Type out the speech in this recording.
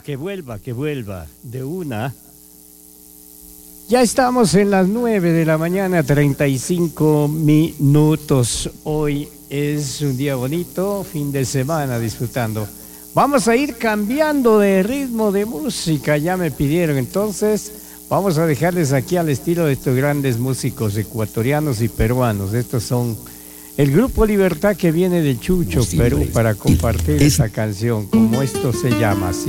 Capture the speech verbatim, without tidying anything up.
que vuelva, que vuelva de una. Ya estamos en las nueve de la mañana, treinta y cinco minutos. Hoy es un día bonito, fin de semana disfrutando. Vamos a ir cambiando de ritmo de música, ya me pidieron. Entonces, vamos a dejarles aquí al estilo de estos grandes músicos ecuatorianos y peruanos. Estos son el Grupo Libertad, que viene de Chucho, Perú, para compartir esta canción, como esto se llama así.